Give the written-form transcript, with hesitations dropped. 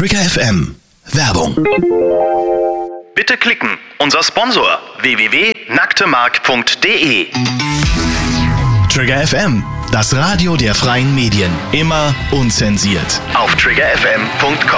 Trigger FM. Werbung. Bitte klicken. Unser Sponsor www.nacktemark.de. Trigger FM, das Radio der freien Medien. Immer unzensiert. Auf triggerfm.com.